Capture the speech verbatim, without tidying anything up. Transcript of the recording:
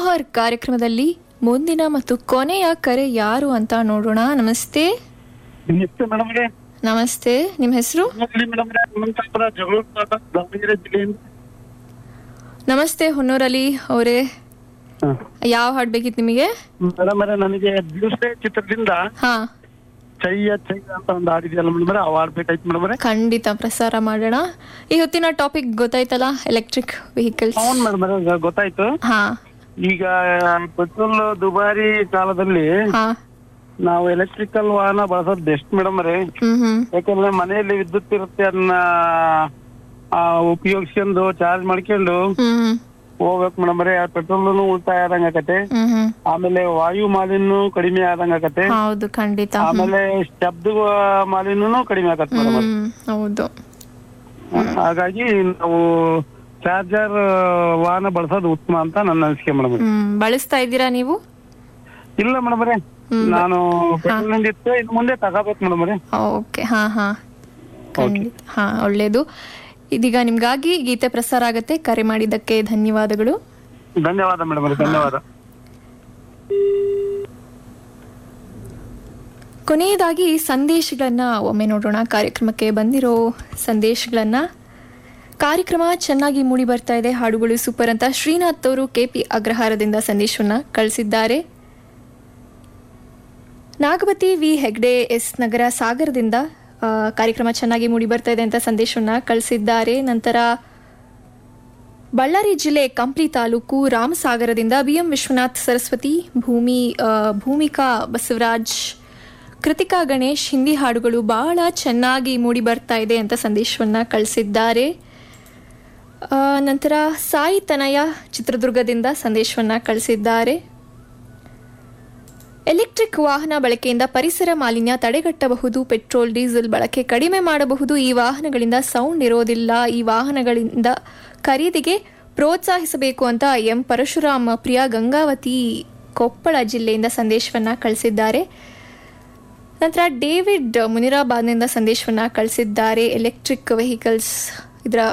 ಮನೋಹರ್ ಕಾರ್ಯಕ್ರಮದಲ್ಲಿ ಮುಂದಿನ ಮತ್ತು ಕೊನೆಯ ಕರೆ ಯಾರು ಅಂತ ನೋಡೋಣ. ನಮಸ್ತೆ. ನಮಸ್ತೆ ಮೇಡಮ್ ರೇ. ನಮಸ್ತೆ, ನಿಮ್ಮ ಹೆಸರು? ಮೇಡಮ್ ರೇ, ಅನಂತಪುರ ಜಗಳೂರು ತಾಲೂಕು ದಾವಣಗೆರೆ ಜಿಲ್ಲೆಯಿಂದ. ನಮಸ್ತೆ ಹೊನ್ನೂರಲ್ಲಿ ಅವರೇ, ಯಾವ ಹಾಡು ಬೇಕಿತ್ತು ನಿಮಗೆ? ಮೇಡಮ್ ರೇ, ನನಗೆ ಬ್ಲೂಸ್ಟೇ ಚಿತ್ರದಿಂದ ಹಾ ಚೈಯ ಚೈ ಅಂತ ಒಂದು ಹಾಡಿದೆಯಲ್ಲ ಮೇಡಮ್ ರೇ, ಆ ಹಾಡ್ ಬೇಕಾಯ್ತು ಮೇಡಮ್ ರೇ. ಖಂಡಿತ ಪ್ರಸಾರ ಮಾಡೋಣ. ಈ ಹೊತ್ತಿನ ಟಾಪಿಕ್ ಗೊತ್ತಾಯ್ತಲ್ಲ, ಎಲೆಕ್ಟ್ರಿಕ್ ವೆಹಿಕಲ್ಸ್. ಹೌದು ಮೇಡಮ್ ರೇ, ಗೊತ್ತಾಯ್ತು. ಹಾ ಈಗ ಪೆಟ್ರೋಲ್ ದುಬಾರಿ ಕಾಲದಲ್ಲಿ ಹಾ ನಾವು ಎಲೆಕ್ಟ್ರಿಕಲ್ ವಾಹನ ಬಳಸೋದು ಬೆಸ್ಟ್ ಮೇಡಮ್ ರೇ. ಹ್ಮ್ ಹ್ಮ್ ಯಾಕಂದ್ರೆ ಮನೆಯಲ್ಲಿ ವಿದ್ಯುತ್ ಇರುತ್ತೆ, ಅದನ್ನ ಉಪಯೋಗಿಸ್ಕೊಂಡು ಚಾರ್ಜ್ ಮಾಡ್ಕೊಂಡು ಹ್ಮ್ ಹೋಗ್ಬೇಕು ಮೇಡಮ್ ರೇ. ಪೆಟ್ರೋಲ್ ಉಳಿತಾಯ ಆದಂಗ ಆಕತೆ, ಹ್ಮ್ ಹ್ಮ್ ಆಮೇಲೆ ವಾಯು ಮಾಲಿನ್ಯ ಕಡಿಮೆ ಆದಂಗ ಆಕತೆ, ಹೌದು ಖಂಡಿತ. ಆಮೇಲೆ ಶಬ್ದ ಮಾಲಿನ್ಯನೂ ಕಡಿಮೆ ಆಗತ್ತೆ ಮೇಡಮ್. ಹ್ಮ್ ಹೌದು. ಹಾಗಾಗಿ ನಾವು ಚಾರ್ಜರ್ ವಾಹನ ಬಳಸೋದು ಉತ್ತಮ ಅಂತ ನನ್ನ ಅನಿಸಿಕೆ ಮೇಡಮ್. ಹ್ಮ್ ಬಳಸ್ತಾ ಇದ್ದೀರಾ ನೀವು? ಇಲ್ಲ ಮೇಡಮ್ ರೇ, ನಾನು ಪೆಟ್ರೋಲ್ ಇತ್ತು, ಇನ್ನು ಮುಂದೆ ತಗೋಬೇಕು ಮೇಡಮ್ ರೇ. ಓಕೆ, ಹಾ ಹಾ ಖಂಡಿತ. ಹಾ ಒಳ್ಳೇದು. ಇದೀಗ ನಿಮ್ಗಾಗಿ ಗೀತೆ ಪ್ರಸಾರ ಆಗತ್ತೆ. ಕರೆ ಮಾಡಿದ್ದಕ್ಕೆ ಧನ್ಯವಾದಗಳು. ಧನ್ಯವಾದ ಮೇಡಮ್ ರೇ, ಧನ್ಯವಾದ. ಕೊನೆಯದಾಗಿ ಸಂದೇಶಗಳನ್ನ ಒಮ್ಮೆ ನೋಡೋಣ. ಕಾರ್ಯಕ್ರಮಕ್ಕೆ ಬಂದಿರೋ ಸಂದೇಶಗಳನ್ನ. ಕಾರ್ಯಕ್ರಮ ಚೆನ್ನಾಗಿ ಮೂಡಿ ಬರ್ತಾ ಇದೆ, ಹಾಡುಗಳು ಸೂಪರ್ ಅಂತ ಶ್ರೀನಾಥ್ ಅವರು ಕೆಪಿ ಅಗ್ರಹಾರದಿಂದ ಸಂದೇಶವನ್ನ ಕಳಿಸಿದ್ದಾರೆ. ನಾಗವತಿ ವಿ ಹೆಗ್ಡೆ ಎಸ್ ನಗರ ಸಾಗರದಿಂದ ಕಾರ್ಯಕ್ರಮ ಚೆನ್ನಾಗಿ ಮೂಡಿ ಬರ್ತಾ ಇದೆ ಅಂತ ಸಂದೇಶವನ್ನ ಕಳಿಸಿದ್ದಾರೆ. ನಂತರ ಬಳ್ಳಾರಿ ಜಿಲ್ಲೆ ಕಂಪ್ಲಿ ತಾಲೂಕು ರಾಮಸಾಗರದಿಂದ ಬಿಎಂ ವಿಶ್ವನಾಥ್ ಸರಸ್ವತಿ, ಭೂಮಿ ಭೂಮಿಕಾ ಬಸವರಾಜ್, ಕೃತಿಕಾ ಗಣೇಶ್, ಹಿಂದಿ ಹಾಡುಗಳು ಬಹಳ ಚೆನ್ನಾಗಿ ಮೂಡಿ ಬರ್ತಾ ಇದೆ ಅಂತ ಸಂದೇಶವನ್ನ ಕಳಿಸಿದ್ದಾರೆ. ನಂತರ ಸಾಯಿ ತನಯ ಚಿತ್ರದುರ್ಗದಿಂದ ಸಂದೇಶವನ್ನ ಕಳಿಸಿದ್ದಾರೆ. ಎಲೆಕ್ಟ್ರಿಕ್ ವಾಹನ ಬಳಕೆಯಿಂದ ಪರಿಸರ ಮಾಲಿನ್ಯ ತಡೆಗಟ್ಟಬಹುದು, ಪೆಟ್ರೋಲ್ ಡೀಸೆಲ್ ಬಳಕೆ ಕಡಿಮೆ ಮಾಡಬಹುದು, ಈ ವಾಹನಗಳಿಂದ ಸೌಂಡ್ ಇರೋದಿಲ್ಲ, ಈ ವಾಹನಗಳಿಂದ ಖರೀದಿಗೆ ಪ್ರೋತ್ಸಾಹಿಸಬೇಕು ಅಂತ ಎಂ ಪರಶುರಾಮ್ ಪ್ರಿಯಾ ಗಂಗಾವತಿ ಕೊಪ್ಪಳ ಜಿಲ್ಲೆಯಿಂದ ಸಂದೇಶವನ್ನ ಕಳಿಸಿದ್ದಾರೆ. ನಂತರ ಡೇವಿಡ್ ಮುನಿರಾಬಾದ್ನಿಂದ ಸಂದೇಶವನ್ನ ಕಳಿಸಿದ್ದಾರೆ. ಎಲೆಕ್ಟ್ರಿಕ್ ವೆಹಿಕಲ್ಸ್ ಇದರ